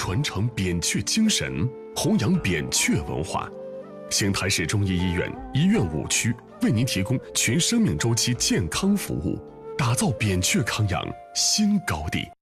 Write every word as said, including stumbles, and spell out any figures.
传承扁鹊精神，弘扬扁鹊文化。邢台市中医医院医院五区为您提供全生命周期健康服务，打造扁鹊康养新高地。